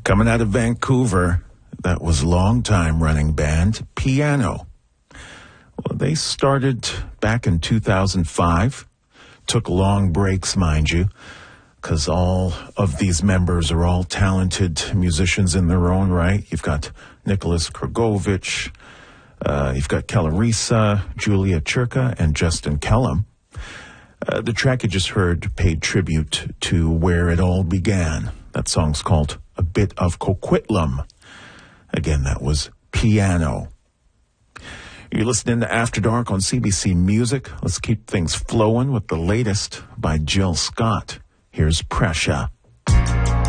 Coming out of Vancouver, that was long-time running band Piano. Well, they started back in 2005, took long breaks, mind you, because all of these members are all talented musicians in their own right. You've got Nicholas Krogovich, you've got Kellarisa, Julia Churka, and Justin Kellum. The track you just heard paid tribute to where it all began. That song's called A Bit of Coquitlam. Again, that was Piano. You're listening to After Dark on CBC Music. Let's keep things flowing with the latest by Jill Scott. Here's Pressure.